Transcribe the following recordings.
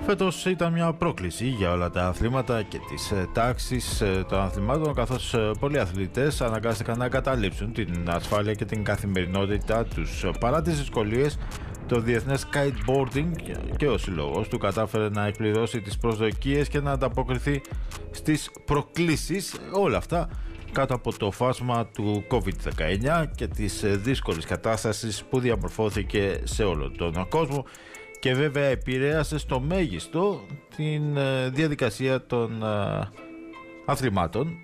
Φέτος ήταν μια πρόκληση για όλα τα αθλήματα και τις τάξεις των αθλημάτων, καθώς πολλοί αθλητές αναγκάστηκαν να εγκαταλείψουν την ασφάλεια και την καθημερινότητά τους. Παρά τις δυσκολίες, το Διεθνές Kiteboarding και ο σύλλογος του κατάφερε να εκπληρώσει τις προσδοκίες και να ανταποκριθεί στις προκλήσεις, όλα αυτά κάτω από το φάσμα του COVID-19 και της δύσκολης κατάστασης που διαμορφώθηκε σε όλο τον κόσμο και βέβαια επηρέασε στο μέγιστο την διαδικασία των αθλημάτων.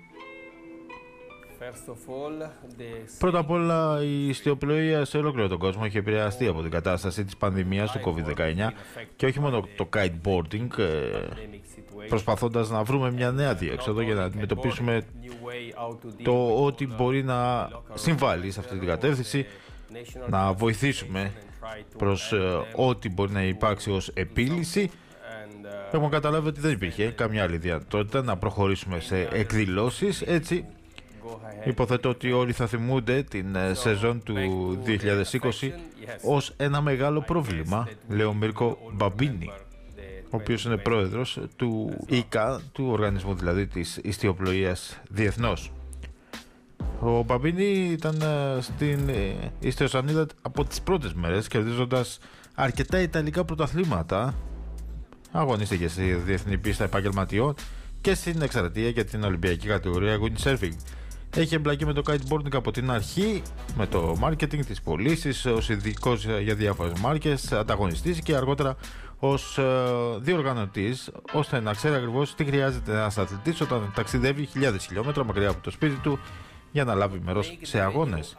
Πρώτα απ' όλα, η ιστιοπλοεία σε ολόκληρο τον κόσμο έχει επηρεαστεί από την κατάσταση της πανδημίας του COVID-19 και όχι μόνο το kiteboarding, προσπαθώντας να βρούμε μια νέα διέξοδο για να αντιμετωπίσουμε το ότι μπορεί να συμβάλλει σε αυτή την κατεύθυνση, να βοηθήσουμε προς ό,τι μπορεί να υπάρξει ως επίλυση. Έχουμε καταλάβει ότι δεν υπήρχε καμιά άλλη δυνατότητα να προχωρήσουμε σε εκδηλώσεις. Έτσι, υποθέτω ότι όλοι θα θυμούνται την σεζόν του 2020 ως ένα μεγάλο πρόβλημα, λέει ο Μίρκο Μπαμπίνι, ο οποίος είναι πρόεδρος του ΙΚΑ, του οργανισμού δηλαδή της ιστιοπλοείας διεθνώς. Ο Μπαμπίνι ήταν στην ιστιοσανίδα από τις πρώτες μέρες, κερδίζοντας αρκετά ιταλικά πρωταθλήματα. Αγωνίστηκε στη διεθνή πίστα επαγγελματιών και στην εξαρτία για την Ολυμπιακή κατηγορία windsurfing. Έχει εμπλακεί με το kiteboarding από την αρχή, με το marketing, τις πωλήσεις, ως ειδικός για διάφορες μάρκες, ανταγωνιστής και αργότερα ως διοργανωτής, ώστε να ξέρει ακριβώς τι χρειάζεται ένας αθλητής όταν ταξιδεύει χιλιάδες χιλιόμετρα μακριά από το σπίτι του για να λάβει μέρος σε αγώνες.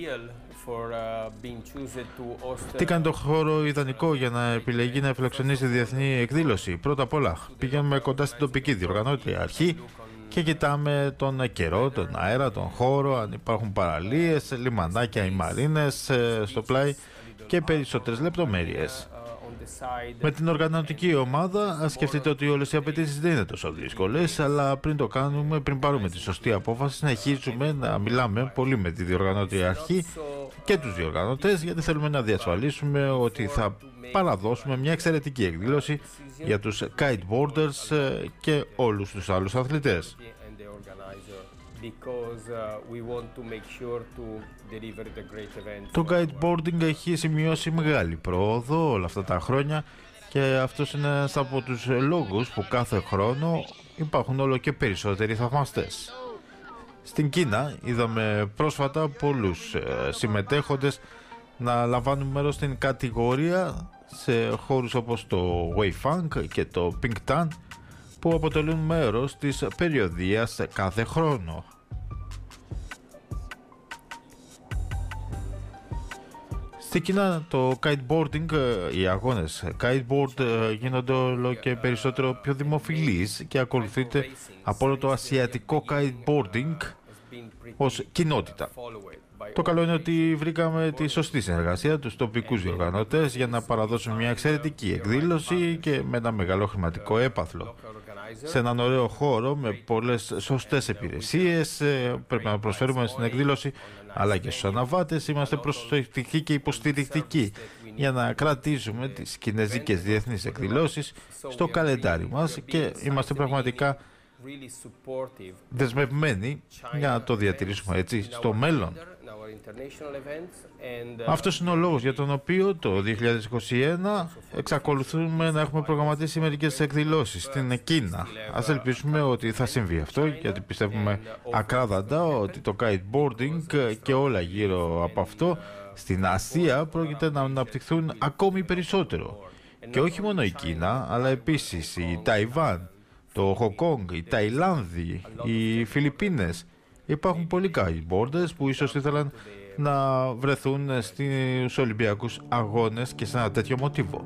Τι κάνει το χώρο ιδανικό για να επιλεγεί να φιλοξενήσει διεθνή εκδήλωση? Πρώτα απ' όλα, πηγαίνουμε κοντά στην τοπική διοργανώτρια αρχή και κοιτάμε τον καιρό, τον αέρα, τον χώρο, αν υπάρχουν παραλίες, λιμανάκια ή μαρίνες στο πλάι και περισσότερες λεπτομέρειες. Με την οργανωτική ομάδα, σκεφτείτε ότι όλες οι απαιτήσεις δεν είναι τόσο δύσκολες, αλλά πριν το κάνουμε, πριν πάρουμε τη σωστή απόφαση, συνεχίζουμε να μιλάμε πολύ με τη διοργανώτρια αρχή και τους διοργανωτές, γιατί θέλουμε να διασφαλίσουμε ότι θα παραδώσουμε μια εξαιρετική εκδήλωση για τους kiteboarders και όλους τους άλλους αθλητές. Το kiteboarding έχει σημειώσει μεγάλη πρόοδο όλα αυτά τα χρόνια και αυτός είναι ένας από τους λόγους που κάθε χρόνο υπάρχουν όλο και περισσότεροι θαυμαστές. Στην Κίνα είδαμε πρόσφατα πολλούς συμμετέχοντες να λαμβάνουν μέρος στην κατηγορία σε χώρους όπως το Weifang και το Pingtan, που αποτελούν μέρος της περιοδίας κάθε χρόνο. Στην Κίνα το kiteboarding, οι αγώνες kiteboard γίνονται όλο και περισσότερο πιο δημοφιλείς και ακολουθείται από όλο το ασιατικό kiteboarding ως κοινότητα. Το καλό είναι ότι βρήκαμε τη σωστή συνεργασία τους τοπικούς διοργανωτές για να παραδώσουμε μια εξαιρετική εκδήλωση και με ένα μεγάλο χρηματικό έπαθλο. Σε έναν ωραίο χώρο με πολλές σωστές υπηρεσίες πρέπει να προσφέρουμε στην εκδήλωση, αλλά και στους αναβάτες είμαστε προσεκτικοί και υποστηρικτικοί για να κρατήσουμε τις κινέζικες διεθνείς εκδηλώσεις στο καλεντάρι μας και είμαστε πραγματικά δεσμευμένοι για να το διατηρήσουμε έτσι στο μέλλον. Αυτός είναι ο λόγος για τον οποίο το 2021 εξακολουθούμε να έχουμε προγραμματίσει μερικές εκδηλώσεις στην Κίνα. Ας ελπίσουμε ότι θα συμβεί αυτό, γιατί πιστεύουμε ακράδαντα ότι το kiteboarding και όλα γύρω από αυτό στην Ασία πρόκειται να αναπτυχθούν ακόμη περισσότερο. Και όχι μόνο η Κίνα, αλλά επίσης η Ταϊβάν, το Χοκόγκ, η Ταϊλάνδη, οι Φιλιππίνες. Υπάρχουν πολλοί kiteboarders που ίσως ήθελαν να βρεθούν στους Ολυμπιακούς Αγώνες και σε ένα τέτοιο μοτίβο.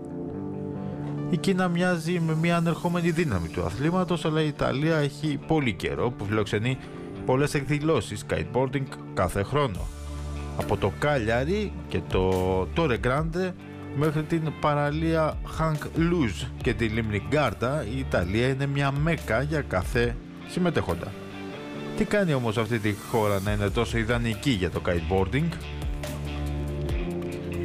Η Κίνα μοιάζει με μια ανερχόμενη δύναμη του αθλήματος, αλλά η Ιταλία έχει πολύ καιρό που φιλοξενεί πολλές εκδηλώσεις kiteboarding κάθε χρόνο. Από το Κάλιαρι και το Τόρε Γκράντε μέχρι την παραλία Χανκ Λούζ και τη λίμνη Γκάρτα, η Ιταλία είναι μια μέκα για κάθε συμμετέχοντα. Τι κάνει όμως αυτή τη χώρα να είναι τόσο ιδανική για το kiteboarding?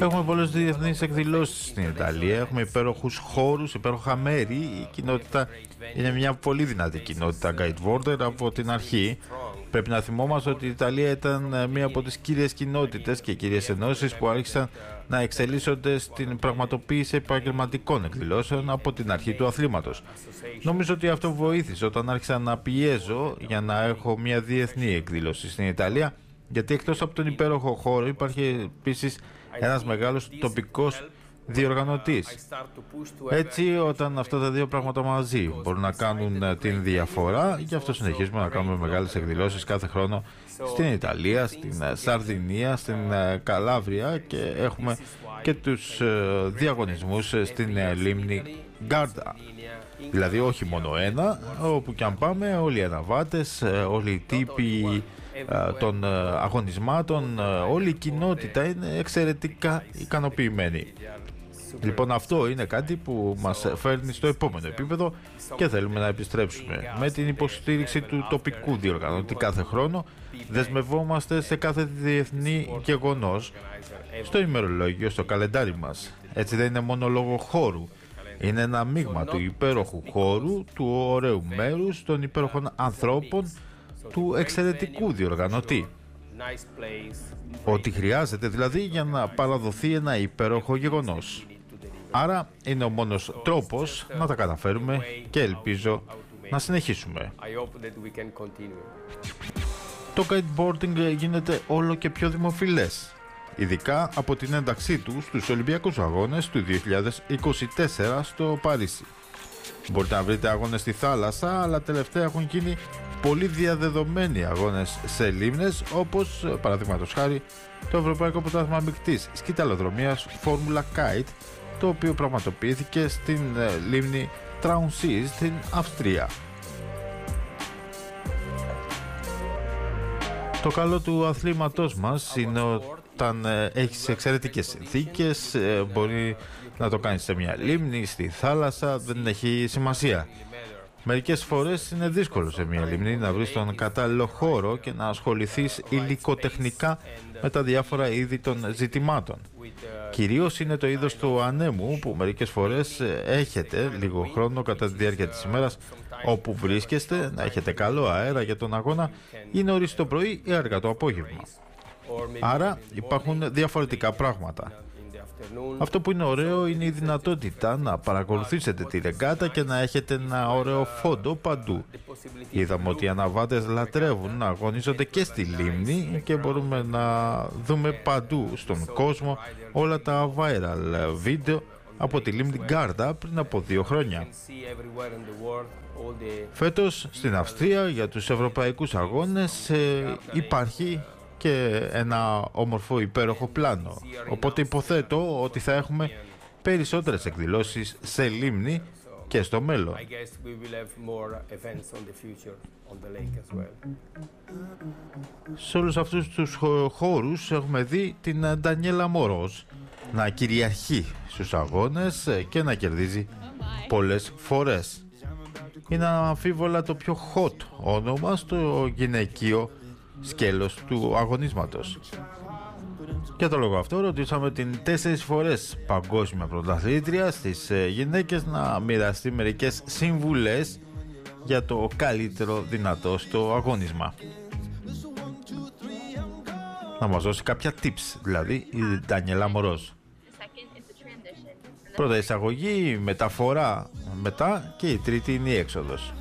Έχουμε πολλές διεθνείς εκδηλώσεις στην Ιταλία, έχουμε υπέροχους χώρους, υπέροχα μέρη. Η κοινότητα είναι μια πολύ δυνατή κοινότητα Kiteboarder από την αρχή. Πρέπει να θυμόμαστε ότι η Ιταλία ήταν μία από τις κύριες κοινότητες και κύριες ενώσεις που άρχισαν να εξελίσσονται στην πραγματοποίηση επαγγελματικών εκδηλώσεων από την αρχή του αθλήματος. Νομίζω ότι αυτό βοήθησε όταν άρχισα να πιέζω για να έχω μια διεθνή εκδήλωση στην Ιταλία, γιατί εκτός από τον υπέροχο χώρο υπάρχει επίσης ένας μεγάλος τοπικός διοργανωτής. Έτσι, όταν αυτά τα δύο πράγματα μαζί μπορούν να κάνουν την διαφορά, γι' αυτό συνεχίζουμε να κάνουμε μεγάλες εκδηλώσεις κάθε χρόνο στην Ιταλία, στην Σαρδινία, στην Καλάβρια και έχουμε και τους διαγωνισμούς στην λίμνη Γκάρντα. Δηλαδή όχι μόνο ένα, όπου και αν πάμε όλοι οι αναβάτες, όλοι οι τύποι των αγωνισμάτων, όλη η κοινότητα είναι εξαιρετικά ικανοποιημένη. Λοιπόν, αυτό είναι κάτι που μας φέρνει στο επόμενο επίπεδο και θέλουμε να επιστρέψουμε. Με την υποστήριξη του τοπικού διοργανωτή κάθε χρόνο δεσμευόμαστε σε κάθε διεθνή γεγονός στο ημερολόγιο, στο καλεντάρι μας. Έτσι δεν είναι μόνο λόγω χώρου. Είναι ένα μείγμα του υπέροχου χώρου, του ωραίου μέρους, των υπέροχων ανθρώπων, του εξαιρετικού διοργανωτή. Ό,τι χρειάζεται δηλαδή για να παραδοθεί ένα υπέροχο γεγονός. Άρα είναι ο μόνος τρόπος να τα καταφέρουμε και ελπίζω να συνεχίσουμε. Το kiteboarding γίνεται όλο και πιο δημοφιλές, ειδικά από την ένταξή του στους Ολυμπιακούς Αγώνες του 2024 στο Παρίσι. Μπορείτε να βρείτε αγώνες στη θάλασσα, αλλά τελευταία έχουν γίνει πολύ διαδεδομένοι αγώνες σε λίμνες, όπως παραδείγματος χάρη το Ευρωπαϊκό Πρωτάθλημα Μικτής Σκυταλοδρομίας Formula Kite, το οποίο πραγματοποιήθηκε στην λίμνη Traunsee στην Αυστρία. Το καλό του αθλήματός μας είναι όταν έχεις εξαιρετικές συνθήκες, μπορεί να το κάνεις σε μια λίμνη, στη θάλασσα, δεν έχει σημασία. Μερικές φορές είναι δύσκολο σε μια λίμνη να βρεις τον κατάλληλο χώρο και να ασχοληθείς υλικοτεχνικά με τα διάφορα είδη των ζητημάτων. Κυρίως είναι το είδος του ανέμου που μερικές φορές έχετε λίγο χρόνο κατά τη διάρκεια της ημέρας όπου βρίσκεστε, να έχετε καλό αέρα για τον αγώνα ή νωρίς το πρωί ή αργά το απόγευμα. Άρα υπάρχουν διαφορετικά πράγματα. Αυτό που είναι ωραίο είναι η δυνατότητα να παρακολουθήσετε τη ρεγκάτα και να έχετε ένα ωραίο φόντο παντού. Είδαμε ότι οι αναβάτες λατρεύουν να αγωνίζονται και στη λίμνη και μπορούμε να δούμε παντού στον κόσμο όλα τα viral βίντεο από τη λίμνη Γκάρντα πριν από 2 χρόνια. Φέτος στην Αυστρία για τους ευρωπαϊκούς αγώνες υπάρχει και ένα όμορφο υπέροχο πλάνο. Οπότε υποθέτω ότι θα έχουμε περισσότερες εκδηλώσεις σε λίμνη και στο μέλλον. Σε όλους αυτούς τους χώρους έχουμε δει την Ντανιέλα Μορός να κυριαρχεί στους αγώνες και να κερδίζει πολλές φορές. Είναι αμφίβολα το πιο hot όνομα στο γυναικείο σκέλος του αγωνίσματος. Για το λόγο αυτό ρωτήσαμε την 4 φορές παγκόσμια πρωταθλήτρια στις γυναίκες να μοιραστεί μερικές συμβουλές για το καλύτερο δυνατό στο αγώνισμα. Να μας δώσει κάποια tips, δηλαδή η Ντανιέλα Μορός. Πρώτα εισαγωγή, η μεταφορά μετά και η τρίτη είναι η έξοδος.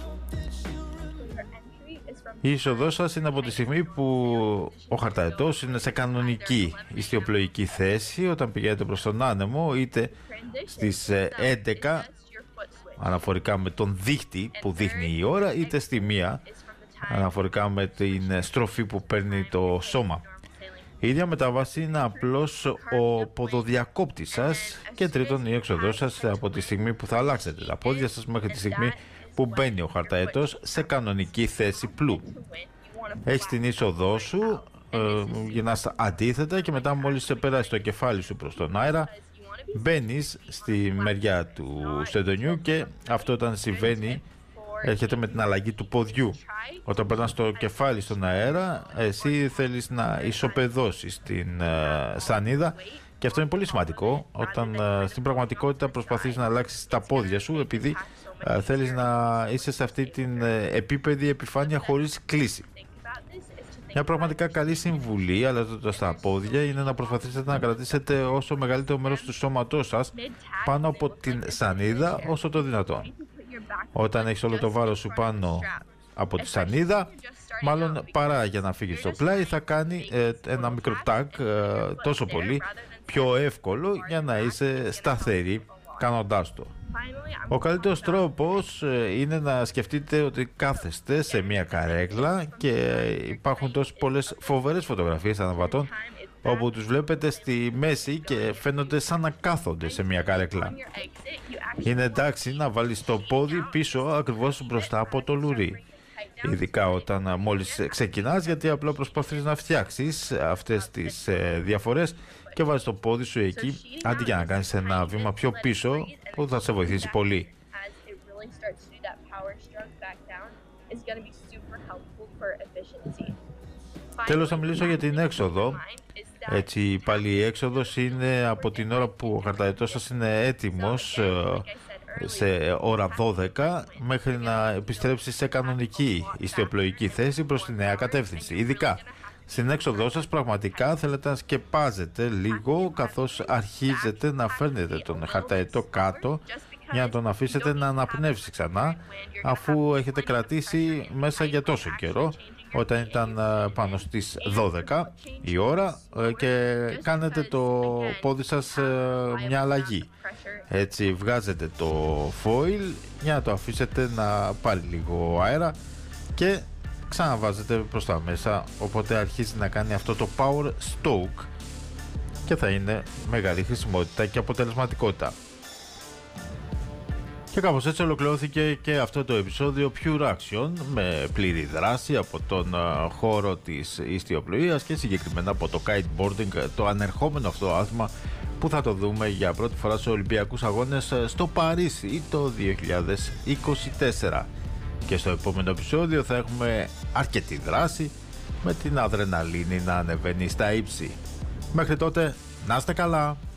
Η είσοδός σας είναι από τη στιγμή που ο χαρταετός είναι σε κανονική ιστιοπλοϊκή θέση όταν πηγαίνετε προς τον άνεμο, είτε στις 11 αναφορικά με τον δείκτη που δείχνει η ώρα, είτε στη 1 αναφορικά με την στροφή που παίρνει το σώμα. Η ίδια μεταβάση είναι απλώς ο ποδοδιακόπτης σας και τρίτον η έξοδός σας από τη στιγμή που θα αλλάξετε τα πόδια σας μέχρι τη στιγμή που μπαίνει ο χαρταετός σε κανονική θέση πλού. Έχεις την είσοδό σου, γυρνάς αντίθετα και μετά μόλις σε περάσει το κεφάλι σου προς τον αέρα μπαίνεις στη μεριά του στεντονιού και αυτό όταν συμβαίνει έρχεται με την αλλαγή του ποδιού. Όταν περνάς το κεφάλι στον αέρα εσύ θέλεις να ισοπεδώσεις την σανίδα Και αυτό είναι πολύ σημαντικό όταν στην πραγματικότητα προσπαθείς να αλλάξεις τα πόδια σου επειδή θέλεις να είσαι σε αυτή την επίπεδη επιφάνεια χωρίς κλίση. Μια πραγματικά καλή συμβουλή, αλλάζοντας τα πόδια, είναι να προσπαθήσετε να κρατήσετε όσο μεγαλύτερο μέρος του σώματός σας πάνω από την σανίδα όσο το δυνατόν. Όταν έχεις όλο το βάρος σου πάνω από τη σανίδα, μάλλον παρά για να φύγει στο πλάι, θα κάνει ένα μικρό τάκ τόσο πολύ πιο εύκολο για να είσαι σταθερή κάνοντάς το. Ο καλύτερος τρόπος είναι να σκεφτείτε ότι κάθεστε σε μια καρέκλα και υπάρχουν τόσο πολλές φοβερές φωτογραφίες αναβατών όπου τους βλέπετε στη μέση και φαίνονται σαν να κάθονται σε μια καρέκλα. Είναι εντάξει να βάλεις το πόδι πίσω ακριβώς μπροστά από το λουρί. Ειδικά όταν μόλις ξεκινάς, γιατί απλά προσπαθείς να φτιάξεις αυτές τις διαφορές και βάζεις το πόδι σου εκεί αντί για να κάνεις ένα βήμα πιο πίσω που θα σε βοηθήσει πολύ. Τέλος, θα μιλήσω για την έξοδο. Έτσι πάλι η έξοδος είναι από την ώρα που ο χαρταετός σας είναι έτοιμος σε ώρα 12 μέχρι να επιστρέψει σε κανονική ιστιοπλοϊκή θέση προς τη νέα κατεύθυνση. Ειδικά στην έξοδό σας πραγματικά θέλετε να σκεπάζετε λίγο καθώς αρχίζετε να φέρνετε τον χαρταετό κάτω για να τον αφήσετε να αναπνεύσει ξανά αφού έχετε κρατήσει μέσα για τόσο καιρό όταν ήταν πάνω στις 12 η ώρα και κάνετε το πόδι σας μια αλλαγή. Έτσι βγάζετε το foil για να το αφήσετε να πάρει λίγο αέρα και ξαναβάζετε προς τα μέσα, οπότε αρχίζει να κάνει αυτό το power stroke και θα είναι μεγάλη χρησιμότητα και αποτελεσματικότητα. Και κάπως έτσι ολοκληρώθηκε και αυτό το επεισόδιο Pure Action με πλήρη δράση από τον χώρο της ιστιοπλοείας και συγκεκριμένα από το kiteboarding, το ανερχόμενο αυτό άθλημα που θα το δούμε για πρώτη φορά στους Ολυμπιακούς Αγώνες στο Παρίσι το 2024. Και στο επόμενο επεισόδιο θα έχουμε αρκετή δράση με την αδρεναλίνη να ανεβαίνει στα ύψη. Μέχρι τότε, να είστε καλά!